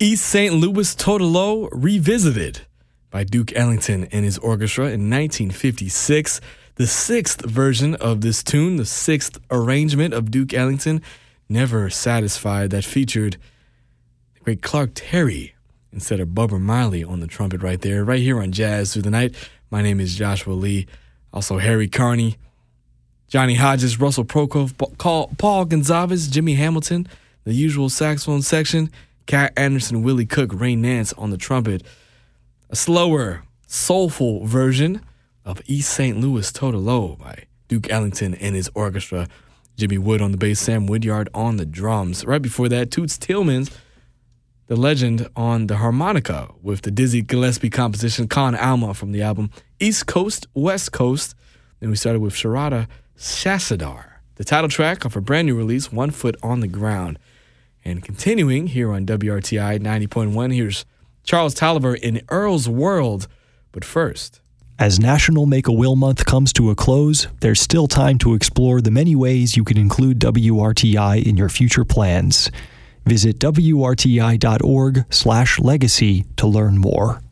East St. Louis Totalo Revisited by Duke Ellington and his orchestra in 1956. The sixth version of this tune, the sixth arrangement of Duke Ellington, Never Satisfied, that featured the great Clark Terry instead of Bubba Miley on the trumpet right there, right here on Jazz Through the Night. My name is Joshua Lee, also Harry Carney, Johnny Hodges, Russell Prokop, Paul Gonzalez, Jimmy Hamilton, the usual saxophone section, Cat Anderson, Willie Cook, Ray Nance on the trumpet. A slower, soulful version of East St. Louis Totalo by Duke Ellington and his orchestra. Jimmy Wood on the bass, Sam Woodyard on the drums. Right before that, Toots Tillmans, the legend, on the harmonica with the Dizzy Gillespie composition, Con Alma, from the album East Coast, West Coast. Then we started with Sharada Shassadar, the title track of a brand new release, One Foot on the Ground. And continuing here on WRTI 90.1, here's Charles Tolliver in Earl's World. But first, as National Make-A-Will Month comes to a close, there's still time to explore the many ways you can include WRTI in your future plans. Visit WRTI.org/legacy to learn more.